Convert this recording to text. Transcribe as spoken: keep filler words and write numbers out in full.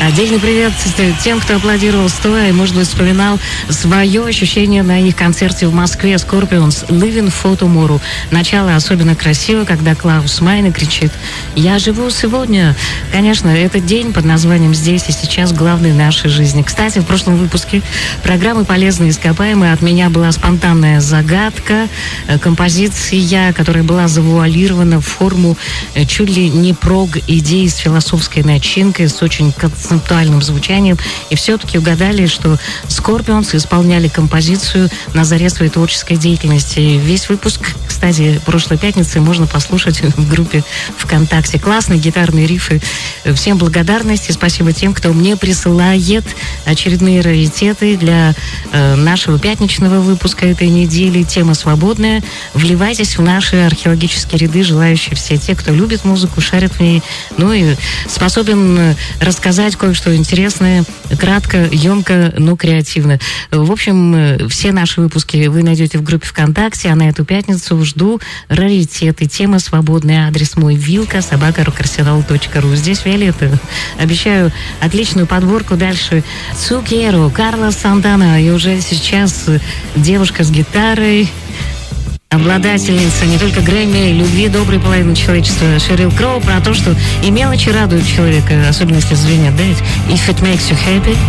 Отдельный привет тем, кто аплодировал стоя и, может быть, вспоминал свое ощущение на их концерте в Москве. Scorpions Living for Tomorrow. Начало особенно красиво, когда Клаус Майне кричит: «Я живу сегодня». Конечно, этот день под названием «Здесь и сейчас» главный в нашей жизни. Кстати, в прошлом выпуске программы «Полезные ископаемые» от меня была спонтанная загадка, композиция, которая была завуалирована в форму чуть ли не прог-идеи с философской начинкой, с очень концептуальным звучанием. И все-таки угадали, что Scorpions исполняли композицию на заре своей творческой деятельности. Весь выпуск, кстати, прошлой пятницы можно послушать в группе ВКонтакте. Классные гитарные рифы. Всем благодарность и спасибо тем, кто мне присылает очередные раритеты для э, нашего пятничного выпуска этой недели. Тема свободная. Вливайтесь в наши археологические ряды, желающие все те, кто любит музыку, шарит в ней, ну и способен рассказать кое-что интересное, кратко, емко, но креативно. В общем, все наши выпуски вы найдете в группе ВКонтакте, а на эту пятницу жду раритеты. Тема свободная. Адрес мой: вилка собака рок-арсенал точка ру. Здесь Виолетта. Обещаю отличную подборку. Дальше Цукеру, Карлос Сантана. И уже сейчас девушка с гитарой, обладательница не только Грэмми, любви доброй половины человечества, Шерил Кроу, про то, что и мелочи радуют человека, особенно если звенят, да, ведь? If it makes you happy.